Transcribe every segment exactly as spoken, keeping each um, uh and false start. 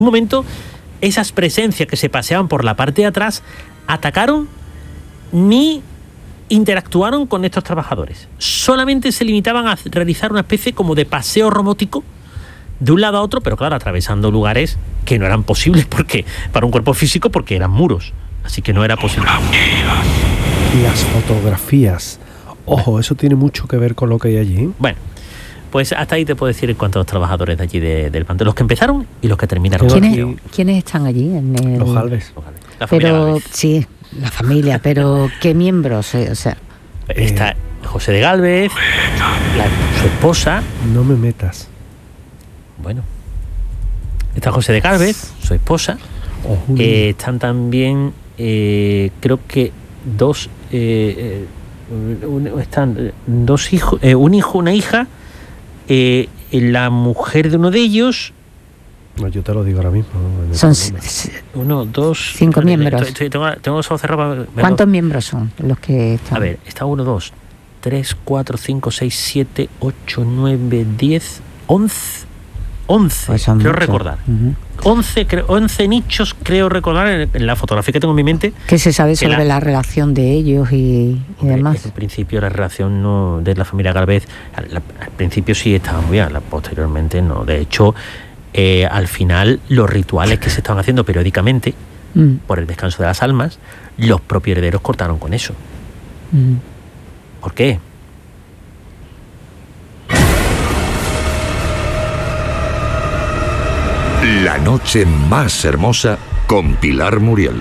un momento, esas presencias que se paseaban por la parte de atrás atacaron ni interactuaron con estos trabajadores. Solamente se limitaban a realizar una especie como de paseo robótico de un lado a otro, pero claro, atravesando lugares que no eran posibles porque para un cuerpo físico, porque eran muros. Así que no era posible. Las fotografías. Ojo, eso tiene mucho que ver con lo que hay allí. Bueno, pues hasta ahí te puedo decir en cuanto a los trabajadores de allí de, del Panteón, los que empezaron y los que terminaron. ¿Quiénes, ¿quiénes están allí? En el... Los Galvez. La familia Pero Galvez. sí, la familia, pero ¿qué miembros? O sea, está José de Galvez, la, su esposa. No me metas. Bueno, está José de Galvez, su esposa. Oh, eh, están también, eh, creo que dos, eh, eh, un, están dos hijos, eh, un hijo, una hija, eh, la mujer de uno de ellos. No, yo te lo digo ahora mismo. No, son uno, dos, cinco miembros. Estoy, estoy, tengo, tengo los ojos cerrados. ¿Cuántos miembros son los que están? A ver, está uno, dos, tres, cuatro, cinco, seis, siete, ocho, nueve, diez, once. once, pues creo muchos. recordar. Uh-huh. once, creo, once nichos, creo recordar, en, en la fotografía que tengo en mi mente. ¿Qué se sabe sobre la, la relación de ellos y, y hombre, demás? En principio la relación no, de la familia Galvez, al, al principio sí estaba muy bien, posteriormente no. De hecho, eh, al final los rituales que se estaban haciendo periódicamente, mm. por el descanso de las almas, los propios herederos cortaron con eso. Mm. ¿Por qué? La noche más hermosa con Pilar Muriel.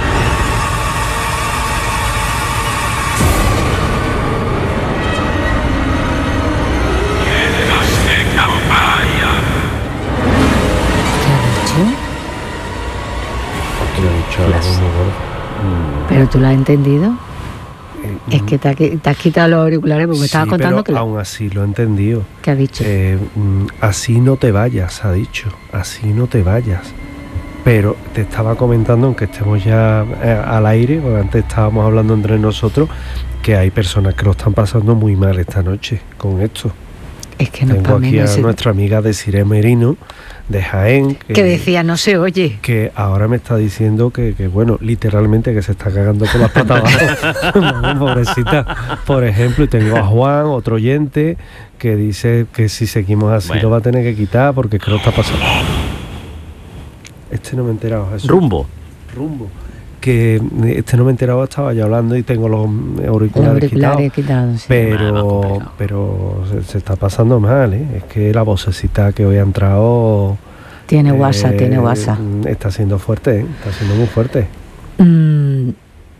¿Pero tú lo has entendido? Eh, es que te, ha, te has quitado los auriculares porque me sí, estabas contando pero que... aún así lo he entendido. ¿Qué ha dicho? Eh, así no te vayas, ha dicho. Así no te vayas. Pero te estaba comentando, aunque estemos ya eh, al aire, porque antes estábamos hablando entre nosotros, que hay personas que lo están pasando muy mal esta noche con esto. Es que no Tengo aquí a ese... nuestra amiga Desiree Merino, de Jaén, que, que decía, no se oye. Que ahora me está diciendo que, que bueno, literalmente que se está cagando por las patas abajo. No, pobrecita. Por ejemplo, y tengo a Juan, otro oyente, que dice que si seguimos así bueno. lo va a tener que quitar porque ¿qué lo está pasando? Este no me he enterado. Eso. Rumbo. Rumbo. Que este no me he enterado, estaba yo hablando y tengo los auriculares, auriculares quitados, quitados sí. pero pero se, se está pasando mal, ¿eh? Es que la vocecita que hoy ha entrado tiene WhatsApp, eh, tiene WhatsApp, está siendo fuerte, ¿eh? Está siendo muy fuerte. Mm,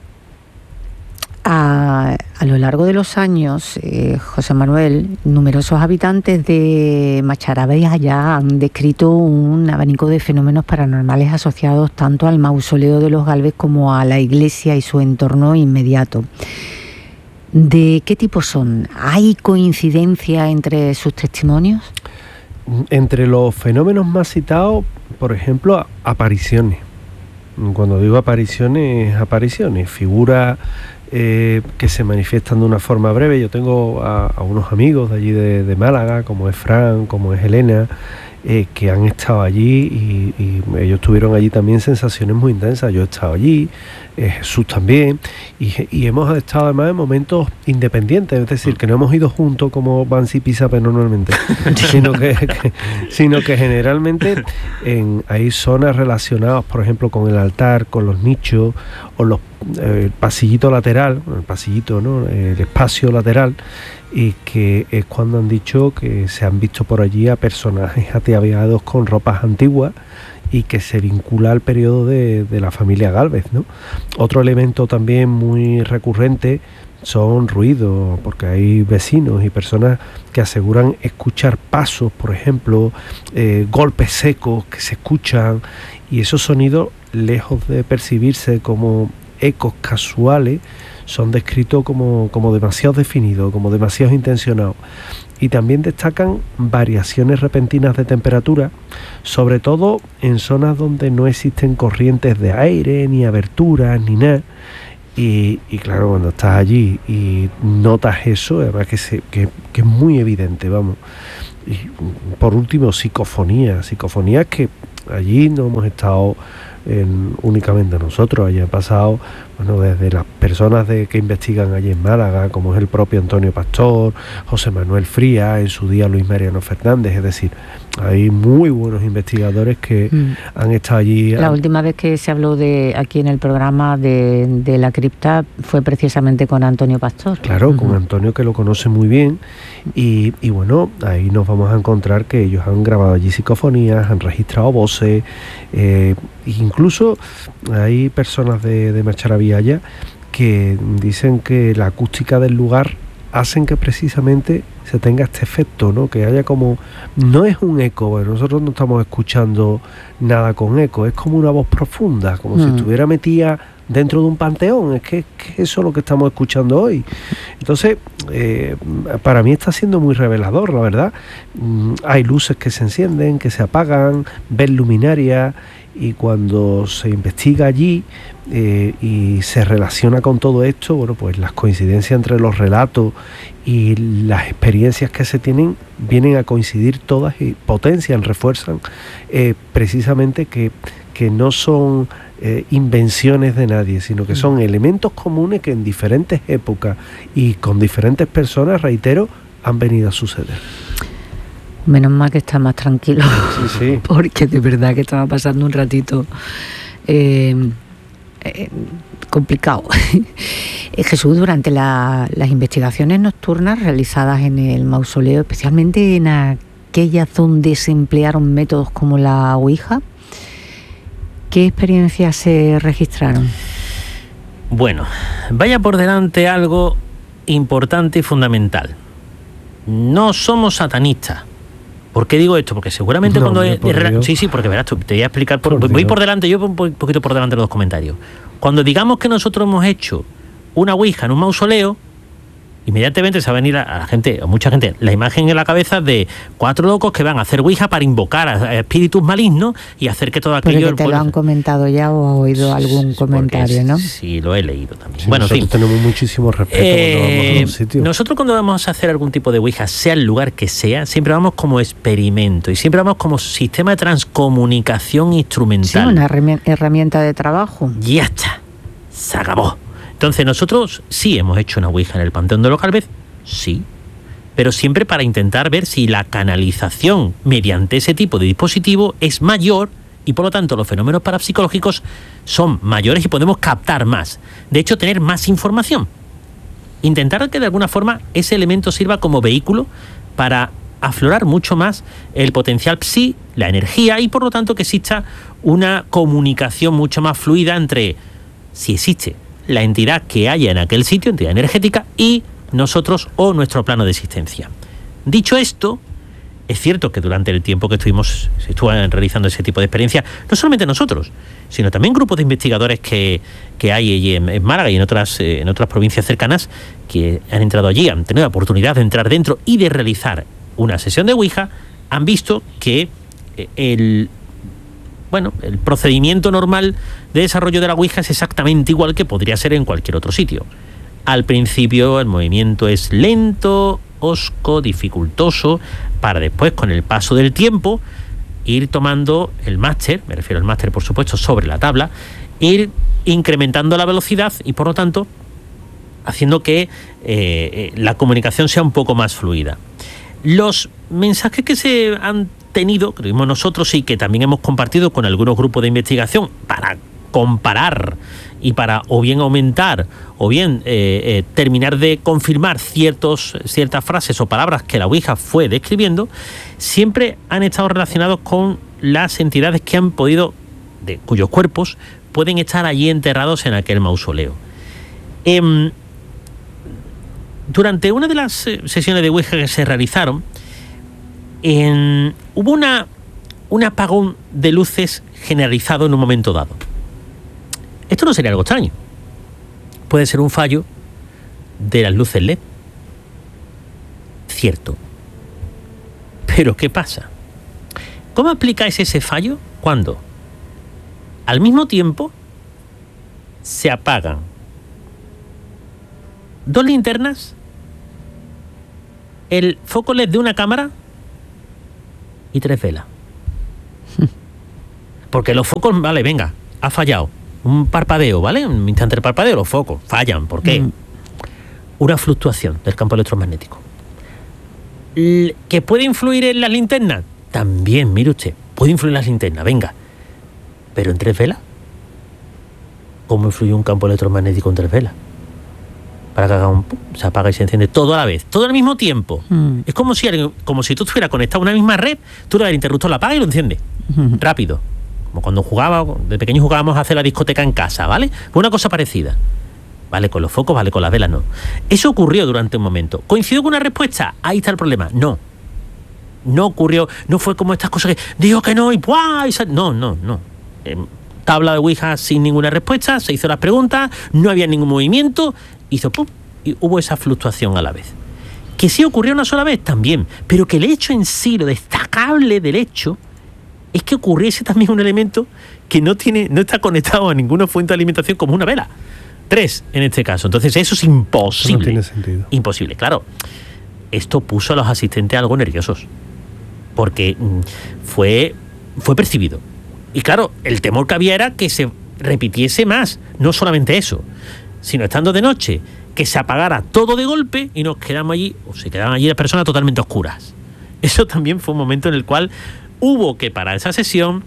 a, a lo largo de los años, eh, José Manuel, numerosos habitantes de Macharabey allá han descrito un abanico de fenómenos paranormales asociados tanto al mausoleo de los Galvez como a la iglesia y su entorno inmediato. ¿De qué tipo son? ¿Hay coincidencia entre sus testimonios? Entre los fenómenos más citados, por ejemplo, apariciones. Cuando digo apariciones, apariciones, figuras eh, que se manifiestan de una forma breve. Yo tengo a, a unos amigos de allí de, de Málaga, como es Fran, como es Elena, eh, que han estado allí y, y ellos tuvieron allí también sensaciones muy intensas. Yo he estado allí, eh, Jesús también, y, y hemos estado además en momentos independientes, es decir, que no hemos ido juntos como Bansi y Pisape normalmente, sino que, que, sino que generalmente en, hay zonas relacionadas, por ejemplo, con el altar, con los nichos, o los, eh, el pasillito lateral, el pasillito, ¿no? El espacio lateral, y que es cuando han dicho que se han visto por allí a personajes ataviados con ropas antiguas y que se vincula al periodo de, de la familia Galvez, ¿no? Otro elemento también muy recurrente son ruidos, porque hay vecinos y personas que aseguran escuchar pasos, por ejemplo, eh, golpes secos que se escuchan, y esos sonidos, lejos de percibirse como ecos casuales, son descritos como, como demasiado definidos, como demasiado intencionados. Y también destacan variaciones repentinas de temperatura, sobre todo en zonas donde no existen corrientes de aire, ni aberturas, ni nada. Y, y claro, cuando estás allí y notas eso, además que, se, que, que es muy evidente, vamos. Y por último, psicofonía, psicofonías que allí no hemos estado en, únicamente nosotros, allí han pasado, bueno, desde las personas de, que investigan allí en Málaga, como es el propio Antonio Pastor, José Manuel Frías, en su día Luis Mariano Fernández, es decir, hay muy buenos investigadores que mm. han estado allí. La han... última vez que se habló de aquí en el programa de, de la cripta fue precisamente con Antonio Pastor. Claro, uh-huh. con Antonio, que lo conoce muy bien, y, y bueno, ahí nos vamos a encontrar que ellos han grabado allí psicofonías, han registrado voces, eh, incluso hay personas de, de Macharabiaya que dicen que la acústica del lugar hacen que precisamente se tenga este efecto, ¿no? Que haya como, no es un eco, bueno, nosotros no estamos escuchando nada con eco, es como una voz profunda, como mm. si estuviera metida dentro de un panteón, es que, que eso es lo que estamos escuchando hoy. Entonces, eh, para mí está siendo muy revelador, la verdad. Mm, hay luces que se encienden, que se apagan, ves luminarias, y cuando se investiga allí eh, y se relaciona con todo esto, bueno, pues las coincidencias entre los relatos y las experiencias que se tienen vienen a coincidir todas y potencian, refuerzan eh, precisamente que, que no son eh, invenciones de nadie, sino que son elementos comunes que en diferentes épocas y con diferentes personas, reitero, han venido a suceder. Menos mal que está más tranquilo, sí, sí. porque de verdad que estaba pasando un ratito eh, eh, complicado. Jesús, durante la, las investigaciones nocturnas realizadas en el mausoleo, especialmente en aquellas donde se emplearon métodos como la Ouija, ¿qué experiencias se registraron? Bueno, vaya por delante algo importante y fundamental. No somos satanistas. ¿Por qué digo esto? Porque seguramente no, cuando... Hombre, es, sí, sí, porque verás, te voy a explicar... Por, por voy por delante, yo un poquito por delante de los comentarios. Cuando digamos que nosotros hemos hecho una ouija en un mausoleo, inmediatamente se va a venir a, a la gente, a mucha gente, la imagen en la cabeza de cuatro locos que van a hacer ouija para invocar a, a espíritus malignos y hacer que todo aquello... Porque te pues, lo han comentado ya o has oído algún comentario, ¿no? Sí, lo he leído también. Sí, bueno, en fin. Tenemos muchísimo respeto eh, cuando vamos a un sitio. Nosotros cuando vamos a hacer algún tipo de ouija, sea el lugar que sea, siempre vamos como experimento y siempre vamos como sistema de transcomunicación instrumental. Sí, una herramienta de trabajo. Ya está, se acabó. Entonces nosotros sí hemos hecho una ouija en el Panteón de los Calvez, sí, pero siempre para intentar ver si la canalización mediante ese tipo de dispositivo es mayor y por lo tanto los fenómenos parapsicológicos son mayores y podemos captar más. De hecho, tener más información. Intentar que de alguna forma ese elemento sirva como vehículo para aflorar mucho más el potencial psi, la energía, y por lo tanto que exista una comunicación mucho más fluida entre, si existe, la entidad que haya en aquel sitio, entidad energética, y nosotros o nuestro plano de existencia. Dicho esto, es cierto que durante el tiempo que estuvimos se estuvo realizando ese tipo de experiencias, no solamente nosotros, sino también grupos de investigadores que, que hay en, en Málaga y en otras, eh, en otras provincias cercanas que han entrado allí, han tenido la oportunidad de entrar dentro y de realizar una sesión de ouija, han visto que el... Bueno, el procedimiento normal de desarrollo de la ouija es exactamente igual que podría ser en cualquier otro sitio. Al principio el movimiento es lento, hosco, dificultoso, para después, con el paso del tiempo, ir tomando el máster, me refiero al máster por supuesto, sobre la tabla, ir incrementando la velocidad y por lo tanto haciendo que eh, la comunicación sea un poco más fluida. Los mensajes que se han tenido, creemos nosotros, y que también hemos compartido con algunos grupos de investigación para comparar y para o bien aumentar o bien eh, eh, terminar de confirmar ciertos, ciertas frases o palabras que la ouija fue describiendo, siempre han estado relacionados con las entidades que han podido, de cuyos cuerpos pueden estar allí enterrados en aquel mausoleo. Eh, durante una de las sesiones de ouija que se realizaron, En, hubo una, un apagón de luces generalizado en un momento dado. Esto no sería algo extraño. Puede ser un fallo de las luces L E D. Cierto. Pero ¿qué pasa? ¿Cómo aplicáis ese fallo? Cuando al mismo tiempo se apagan dos linternas, el foco L E D de una cámara y tres velas. Porque los focos, vale, venga, ha fallado. Un parpadeo, ¿vale? Un instante de parpadeo, los focos fallan. ¿Por qué? Mm. Una fluctuación del campo electromagnético. L- ¿Que puede influir en las linternas? También, mire usted, puede influir en las linternas, venga. Pero en tres velas, ¿cómo influye un campo electromagnético en tres velas? Para que haga un pum, se apaga y se enciende todo a la vez, todo al mismo tiempo. Mm. Es como si, como si tú estuvieras conectado a una misma red, tú le das el interruptor, la apagas y lo enciende. Mm. Rápido. Como cuando jugaba, de pequeño jugábamos a hacer la discoteca en casa, ¿vale? Pues una cosa parecida. Vale, con los focos, vale, con las velas no. Eso ocurrió durante un momento. ¿Coincidió con una respuesta? Ahí está el problema. No. No ocurrió, no fue como estas cosas que digo que no y ¡buah! Y sal... No, no, no. Eh, tabla de Ouija sin ninguna respuesta, se hizo las preguntas, no había ningún movimiento, hizo ¡pum! Y hubo esa fluctuación a la vez. ¿Que sí ocurrió una sola vez? También. Pero que el hecho en sí, lo destacable del hecho, es que ocurriese también un elemento que no tiene, no está conectado a ninguna fuente de alimentación como una vela. Tres, en este caso. Entonces eso es imposible. No tiene sentido. Imposible, claro. Esto puso a los asistentes algo nerviosos. Porque fue, fue percibido. Y claro, el temor que había era que se repitiese más. No solamente eso, sino estando de noche, que se apagara todo de golpe y nos quedamos allí, o se quedaban allí las personas totalmente oscuras. Eso también fue un momento en el cual hubo que parar esa sesión,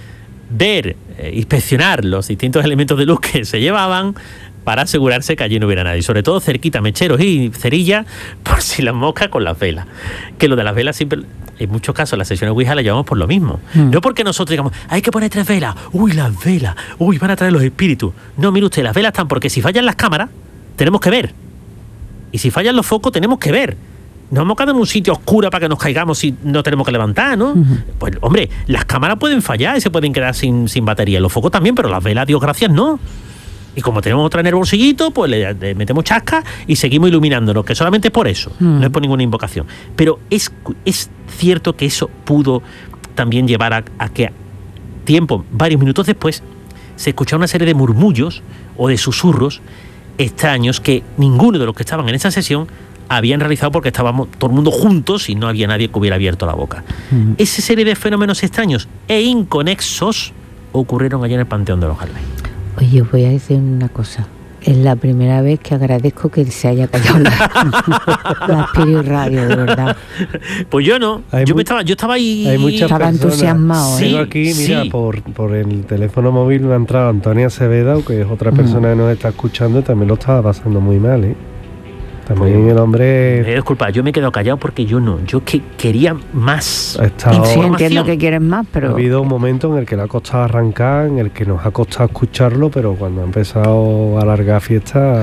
ver, eh, inspeccionar los distintos elementos de luz que se llevaban para asegurarse que allí no hubiera nadie. Sobre todo cerquita, mecheros y cerillas, por si las moscas con las velas. Que lo de las velas siempre, en muchos casos, las sesiones Ouija las llevamos por lo mismo. Mm. No porque nosotros digamos, hay que poner tres velas. Uy, las velas. Uy, van a traer los espíritus. No, mire usted, las velas están porque si fallan las cámaras, tenemos que ver. Y si fallan los focos, tenemos que ver. No vamos a quedar en un sitio oscuro para que nos caigamos si no tenemos que levantar, ¿no? Uh-huh. Pues, hombre, las cámaras pueden fallar y se pueden quedar sin, sin batería. Los focos también, pero las velas, Dios gracias, no. Y como tenemos otra en el bolsillito, pues le, le metemos chasca y seguimos iluminándonos, que solamente es por eso, uh-huh. no es por ninguna invocación. Pero es, es cierto que eso pudo también llevar a, a que tiempo, varios minutos después, se escuchara una serie de murmullos o de susurros extraños que ninguno de los que estaban en esa sesión habían realizado porque estábamos todo el mundo juntos y no había nadie que hubiera abierto la boca. Uh-huh. Esa serie de fenómenos extraños e inconexos ocurrieron allá en el Panteón de los Jardines. Oye, os voy a decir una cosa. Es la primera vez que agradezco que se haya callado la, la Spirit Radio, de verdad. Pues yo no. Hay yo mu- me estaba, yo estaba ahí. Hay muchas estaba personas. entusiasmado. Sí, Tengo aquí, mira, sí. por, por el teléfono móvil me ha entrado Antonia Acevedo, que es otra persona mm. que nos está escuchando y también lo estaba pasando muy mal, ¿eh? También pues, el hombre... Eh, disculpa, yo me he quedado callado porque yo no. Yo que quería más. Ha estado, sí, entiendo que quieres más, pero... Ha habido un momento en el que le ha costado arrancar, en el que nos ha costado escucharlo, pero cuando ha empezado a alargar fiesta...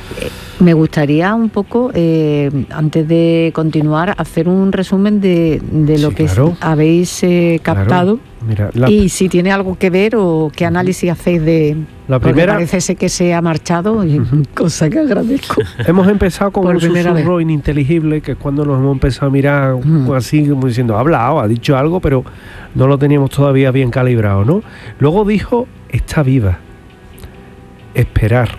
Me gustaría un poco, eh, antes de continuar, hacer un resumen de, de lo sí, que claro. habéis eh, captado. Claro. Mira, la... Y si tiene algo que ver o qué análisis hacéis de... La primera... Parece ser que se ha marchado, y uh-huh. cosa que agradezco. Hemos empezado con Por un susurro vez. ininteligible, que es cuando nos hemos empezado a mirar uh-huh. así, como diciendo, ha hablado, ha dicho algo, pero no lo teníamos todavía bien calibrado, ¿no? Luego dijo, está viva. Esperar.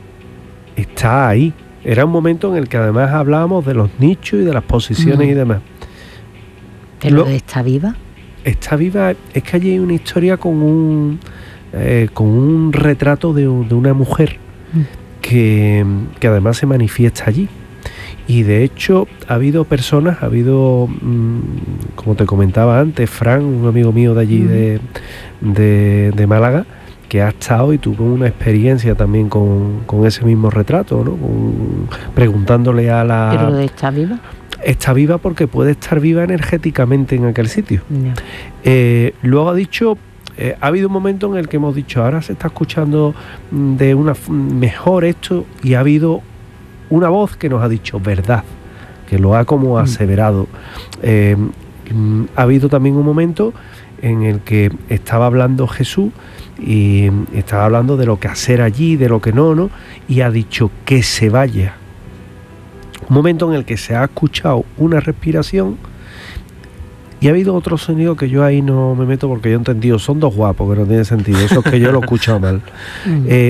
Está ahí. Era un momento en el que además hablábamos de los nichos y de las posiciones uh-huh. y demás. ¿Pero Lo, está viva? Está viva, es que allí hay una historia con un eh, con un retrato de, de una mujer uh-huh. que, que además se manifiesta allí. Y de hecho ha habido personas, ha habido, mmm, como te comentaba antes, Fran, un amigo mío de allí uh-huh. de, de, de Málaga, que ha estado y tuvo una experiencia también con, con ese mismo retrato, ¿no? Con, preguntándole a la... ¿Pero lo de está viva? Está viva porque puede estar viva energéticamente en aquel sitio. No. Eh, luego ha dicho, eh, ha habido un momento en el que hemos dicho, ahora se está escuchando de una mejor esto, y ha habido una voz que nos ha dicho verdad, que lo ha como aseverado. Eh, ha habido también un momento en el que estaba hablando Jesús y estaba hablando de lo que hacer allí, de lo que no, ¿no? Y ha dicho que se vaya. Un momento en el que se ha escuchado una respiración y ha habido otro sonido que yo ahí no me meto porque yo he entendido, son dos guapos, que no tiene sentido, eso es que yo lo he escuchado mal. eh,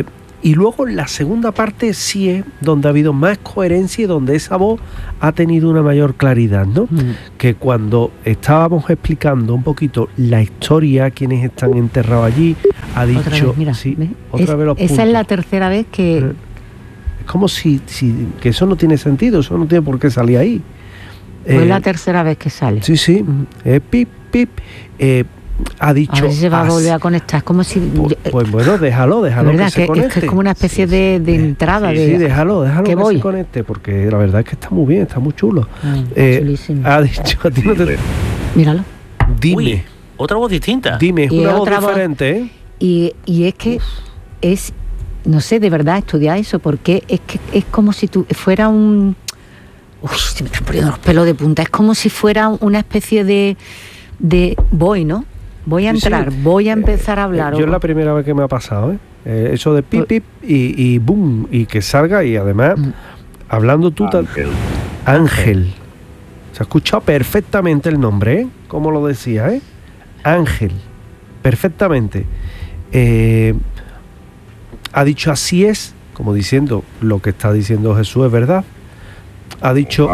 Y luego la segunda parte sí es donde ha habido más coherencia y donde esa voz ha tenido una mayor claridad, ¿no? Mm. Que cuando estábamos explicando un poquito la historia, quienes están enterrados allí, ha dicho... Otra vez, mira, sí, ¿ves? otra es, vez los esa puntos. es la tercera vez que... Es como si, si... que eso no tiene sentido, eso no tiene por qué salir ahí. Fue eh, la tercera vez que sale. Sí, sí. Mm. Eh, pip, pip. Eh, ha dicho... A ver si se va a volver a conectar. Es como si... Pues, pues bueno, déjalo, déjalo verdad, que se que, conecte. Es que es como una especie sí, de, de entrada. Sí, de, sí, déjalo, déjalo que, que voy. se conecte, porque la verdad es que está muy bien, está muy chulo. Ah, eh, ha dicho, a ti no te... Míralo. Dime. Uy, otra voz distinta. Dime, es y una voz otra diferente, ¿eh? Y, y es que es... No sé, de verdad, estudiar eso, porque es que es como si tú fuera un... Uy, se me están poniendo los pelos de punta. Es como si fuera una especie de... de voy, ¿no? Voy a entrar, sí, sí. voy a empezar a hablar. Eh, yo es la primera vez que me ha pasado, ¿eh? eh eso de pip, pip y, y boom, y que salga, y además, mm. hablando tú... Ángel. Ángel. Se ha escuchado perfectamente el nombre, ¿eh? Como lo decía, ¿eh? Ángel. Perfectamente. Eh, ha dicho así es, como diciendo, lo que está diciendo Jesús es verdad. Ha dicho...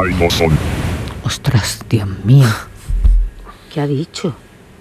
Ostras, Dios mío. ¿Qué ha dicho?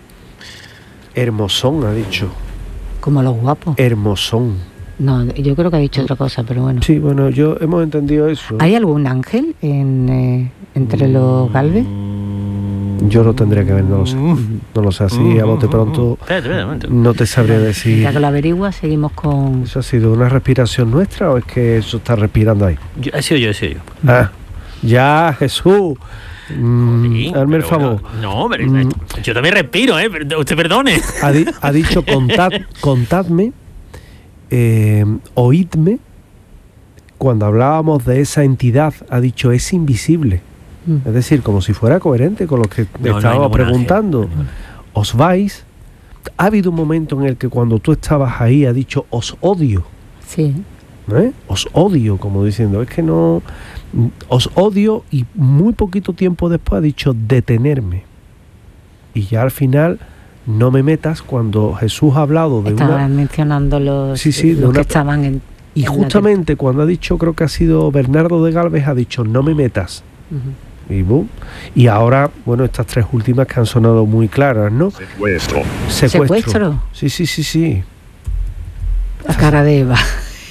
Hermosón, ha dicho. Como los guapos. Hermosón. No, yo creo que ha dicho otra cosa, pero bueno. Sí, bueno, yo hemos entendido eso. ¿Hay algún ángel en, eh, entre mm, los Galvez? Yo lo tendría que ver, no lo sé. No lo sé, así mm, a bote pronto no te sabría decir. Ya que lo averigua, seguimos con... ¿Eso ha sido una respiración nuestra o es que eso está respirando ahí? Yo, he sido yo, he sido yo. Ah, ya, Jesús. Mm, sí, hazme el favor. Bueno, no, pero mm, yo también respiro, ¿eh? Usted perdone. Ha, di, ha dicho contad, contadme, eh, oídme. Cuando hablábamos de esa entidad, ha dicho es invisible. Mm. Es decir, como si fuera coherente con lo que no, estaba no preguntando. No. Os vais. Ha habido un momento en el que cuando tú estabas ahí ha dicho os odio. Sí. ¿Eh? Os odio, como diciendo, es que no... Os odio, y muy poquito tiempo después ha dicho detenerme. Y ya al final, no me metas, cuando Jesús ha hablado de Estaban una... mencionando los, sí, sí, los de una... que estaban en... Y en justamente la... cuando ha dicho, creo que ha sido Bernardo de Galvez, ha dicho no me metas. Uh-huh. Y boom. Y ahora, bueno, estas tres últimas que han sonado muy claras, ¿no? Secuestro. Secuestro. ¿Secuestro? Sí, sí, sí, sí. La cara de Eva.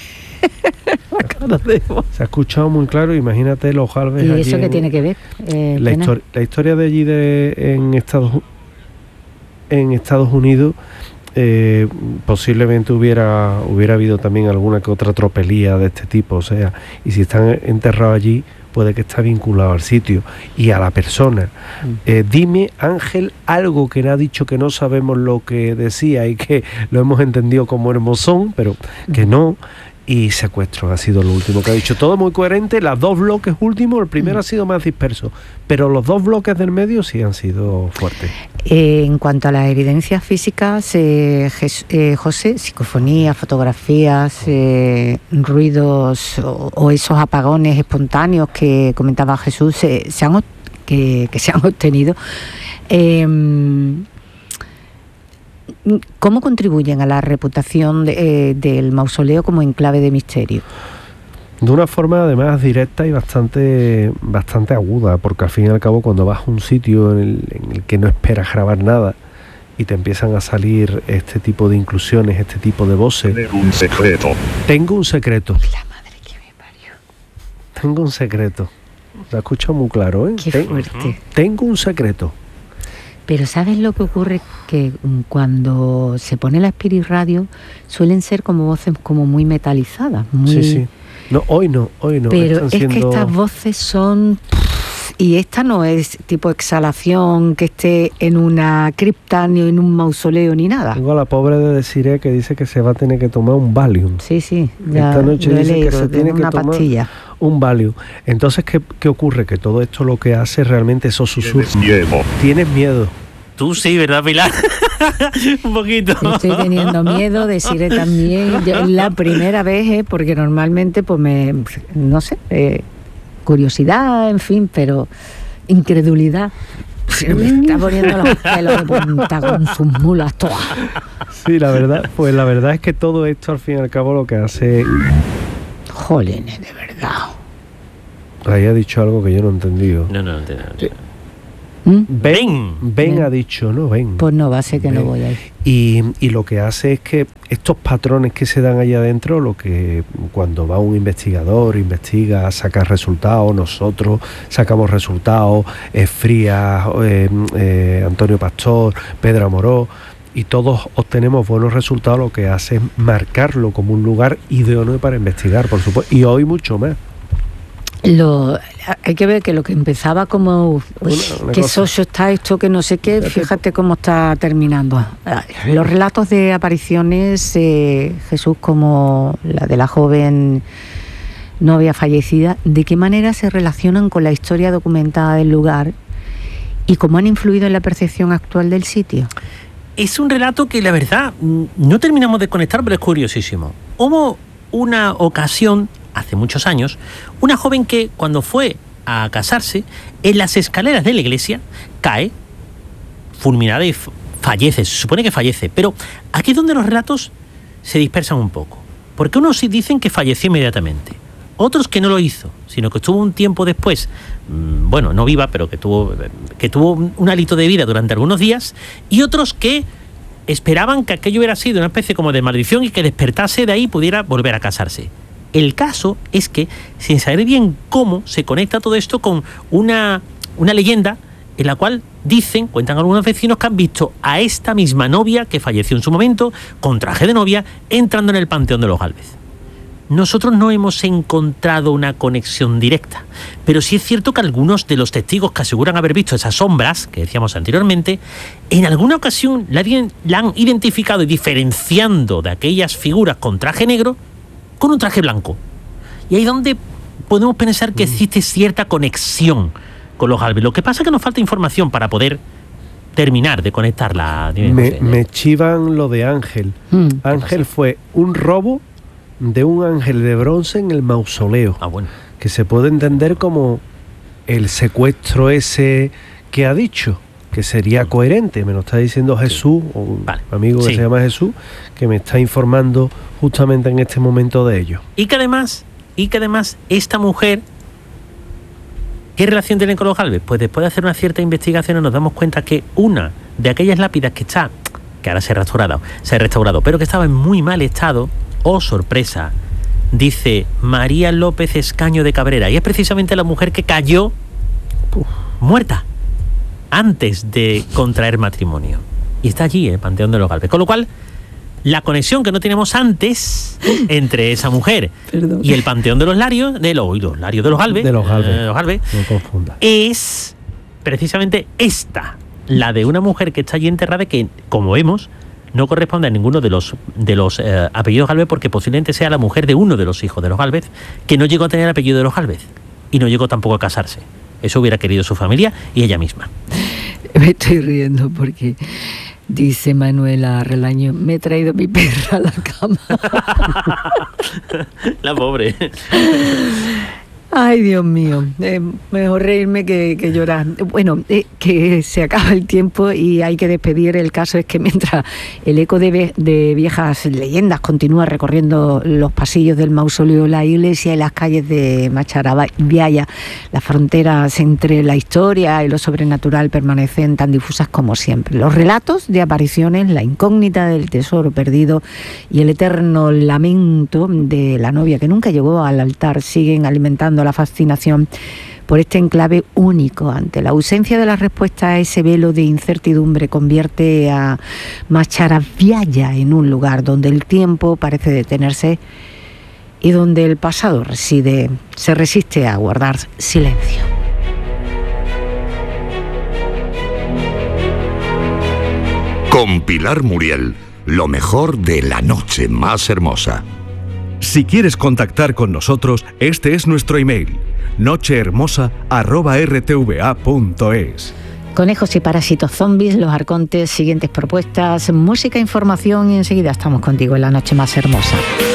La cara de Eva. Se ha escuchado muy claro, imagínate los Galvez. ¿Y eso qué tiene que ver? Eh, la, histori- la historia de allí de, en Estados en Estados Unidos, eh, posiblemente hubiera hubiera habido también alguna que otra tropelía de este tipo, o sea, y si están enterrados allí, puede que está vinculado al sitio y a la persona. Mm. Eh, dime, Ángel, algo que no ha dicho, que no sabemos lo que decía y que lo hemos entendido como hermosón, pero que no. Y secuestro ha sido lo último que ha dicho. Todo muy coherente. Los dos bloques últimos, el primero mm. ha sido más disperso, pero los dos bloques del medio sí han sido fuertes. Eh, en cuanto a las evidencias físicas, eh, Jes- eh, José, psicofonías, fotografías, eh, ruidos o, o esos apagones espontáneos que comentaba Jesús, eh, se han, que, que se han obtenido. Eh, ¿Cómo contribuyen a la reputación de, eh, del mausoleo como enclave de misterio? De una forma además directa y bastante bastante aguda, porque al fin y al cabo cuando vas a un sitio en el, en el que no esperas grabar nada y te empiezan a salir este tipo de inclusiones, este tipo de voces. Tengo un secreto. Tengo un secreto. La madre que me parió. Tengo un secreto. Lo he escuchado muy claro, ¿eh? Qué Ten, fuerte. Tengo un secreto. Pero ¿sabes lo que ocurre? Que cuando se pone la Spirit Radio suelen ser como voces como muy metalizadas. Muy... Sí, sí. No, hoy no, hoy no. Pero Están es siendo... que estas voces son... Y esta no es tipo exhalación que esté en una cripta ni en un mausoleo ni nada. Tengo a la pobre de Desiree que dice que se va a tener que tomar un Valium. Sí, sí. Ya Esta noche dice leído, que se tiene que tomar pastilla. un Valium. Entonces, ¿qué, ¿qué ocurre? Que todo esto lo que hace realmente esos susurros. Tienes miedo. Tienes miedo. Tú sí, ¿verdad, Pilar? Un poquito. Yo estoy teniendo miedo, deciré también. Yo, la primera vez, eh, porque normalmente, pues me, no sé, eh, curiosidad, en fin, pero incredulidad. Se me está poniendo los pelos de punta con sus mulas todas. Sí, la verdad, pues la verdad es que todo esto al fin y al cabo lo que hace... Jolines, de verdad. Ahí ha dicho algo que yo no he entendido. No, no, no entiendo. No, no. ¿Mm? Ven, ven, Ven. ha dicho, no, ven. Pues no, va a ser que Ven. no voy a ir. Y, y lo que hace es que estos patrones que se dan allá adentro, lo que cuando va un investigador, investiga, saca resultados, nosotros sacamos resultados, eh, Frías, eh, eh, Antonio Pastor, Pedro Amorós, y todos obtenemos buenos resultados, lo que hace es marcarlo como un lugar idóneo para investigar, por supuesto, y hoy mucho más. Lo, hay que ver que lo que empezaba como uy, Una- una qué cosa. soso está esto, que no sé qué, fíjate cómo está terminando. Los relatos de apariciones, eh, Jesús, como la de la joven novia fallecida, ¿de qué manera se relacionan con la historia documentada del lugar y cómo han influido en la percepción actual del sitio? Es un relato que la verdad no terminamos de conectar, pero es curiosísimo. Hubo una ocasión, hace muchos años, una joven que cuando fue a casarse, en las escaleras de la iglesia, cae, fulminada y f- fallece, se supone que fallece, pero aquí es donde los relatos se dispersan un poco, porque unos sí dicen que falleció inmediatamente, otros que no lo hizo, sino que estuvo un tiempo después, mmm, bueno, no viva, pero que tuvo, que tuvo un, un hálito de vida durante algunos días, y otros que esperaban que aquello hubiera sido una especie como de maldición y que despertase de ahí y pudiera volver a casarse. El caso es que, sin saber bien cómo, se conecta todo esto con una, una leyenda en la cual dicen, cuentan algunos vecinos, que han visto a esta misma novia que falleció en su momento, con traje de novia, entrando en el Panteón de los Gálvez. Nosotros no hemos encontrado una conexión directa, pero sí es cierto que algunos de los testigos que aseguran haber visto esas sombras, que decíamos anteriormente, en alguna ocasión la, la han identificado y diferenciando de aquellas figuras con traje negro, con un traje blanco. Y ahí es donde podemos pensar que existe cierta conexión con los Gálvez. Lo que pasa es que nos falta información para poder terminar de conectarla. Me, me chivan lo de Ángel. Mm. Ángel fue un robo de un ángel de bronce en el mausoleo, Ah, bueno. que se puede entender como el secuestro ese que ha dicho, que sería coherente. Me lo está diciendo Jesús, o un Vale. amigo que Sí. se llama Jesús, que me está informando justamente en este momento de ello. Y que además, y que además esta mujer, ¿qué relación tiene con los Gálvez? Pues después de hacer una cierta investigación nos damos cuenta que una de aquellas lápidas que está, que ahora se ha restaurado, se ha restaurado, pero que estaba en muy mal estado, oh sorpresa, dice María López Escaño de Cabrera, y es precisamente la mujer que cayó uf, muerta antes de contraer matrimonio. Y está allí en el Panteón de los Gálvez. Con lo cual, la conexión que no teníamos antes entre esa mujer Perdón. y el Panteón de los Larios, de los, los Larios de los Gálvez, De los Gálvez. eh, de los Gálvez, No confunda. es precisamente esta, la de una mujer que está allí enterrada, que, como vemos, no corresponde a ninguno de los de los eh, apellidos Gálvez, porque posiblemente sea la mujer de uno de los hijos de los Gálvez, que no llegó a tener el apellido de los Gálvez y no llegó tampoco a casarse. Eso hubiera querido su familia y ella misma. Me estoy riendo porque dice Manuela Relaño, me he traído mi perra a la cama. La pobre. Ay, Dios mío, eh, mejor reírme que, que llorar. Bueno, eh, que se acaba el tiempo y hay que despedir. El caso es que mientras el eco de, ve- de viejas leyendas continúa recorriendo los pasillos del mausoleo, la iglesia y las calles de Macharabiaya, las fronteras entre la historia y lo sobrenatural permanecen tan difusas como siempre. Los relatos de apariciones, la incógnita del tesoro perdido y el eterno lamento de la novia que nunca llegó al altar siguen alimentando la fascinación por este enclave único. Ante la ausencia de la respuesta a ese velo de incertidumbre, convierte a Macharabiaya en un lugar donde el tiempo parece detenerse y donde el pasado reside, se resiste a guardar silencio. Con Pilar Muriel, lo mejor de la noche más hermosa. Si quieres contactar con nosotros, este es nuestro email, nochehermosa arroba r t v a punto es. Conejos y parásitos zombies, los arcontes, siguientes propuestas, música, información y enseguida estamos contigo en la noche más hermosa.